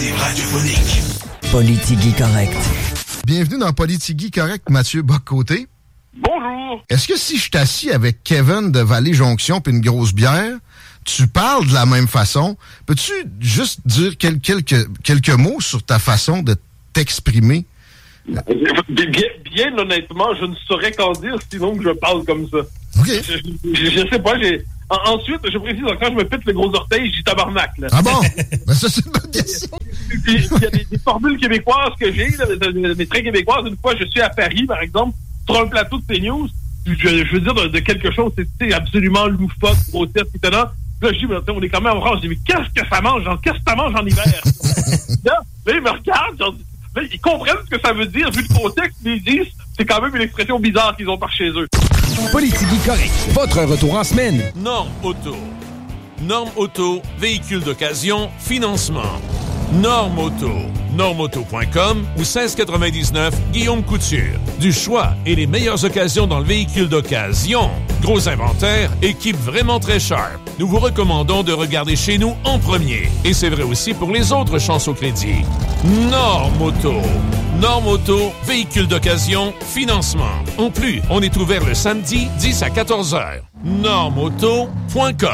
L'alternative radiophonique. Politigui correct. Bienvenue dans Politigui correct, Mathieu Bock-Côté. Bonjour. Est-ce que si je t'assis avec Kevin de Vallée-Jonction puis une grosse bière, tu parles de la même façon? Peux-tu juste dire quelques mots sur ta façon de t'exprimer? Bien honnêtement, je ne saurais qu'en dire sinon que je parle comme ça. OK. Je sais pas, ensuite, je précise, quand je me pète le gros orteil, j'ai tabarnak, là. Ah bon? Ben ça, c'est une bonne question. Il y a des formules québécoises que j'ai, là, des traits québécoises. Une fois, je suis à Paris, par exemple, sur un plateau de CNews, je veux dire de quelque chose, c'est absolument loufoque, grotesque, étonnant. Là, je dis, on est quand même en France. Je dis, mais qu'est-ce que ça mange? Qu'est-ce que ça mange en hiver? Là, ils me regardent, genre, là, ils comprennent ce que ça veut dire, vu le contexte, mais ils disent, c'est quand même une expression bizarre qu'ils ont par chez eux. Politigui correct. Votre retour en semaine. Norme Auto. Norme Auto, véhicule d'occasion, financement. Norme Auto. Normeauto.com ou 1699 Guillaume Couture. Du choix et les meilleures occasions dans le véhicule d'occasion. Gros inventaire, équipe vraiment très sharp. Nous vous recommandons de regarder chez nous en premier. Et c'est vrai aussi pour les autres chances au crédit. Norme Auto. Norme Auto, véhicule d'occasion, financement. En plus, on est ouvert le samedi 10 à 14h. Normeauto.com.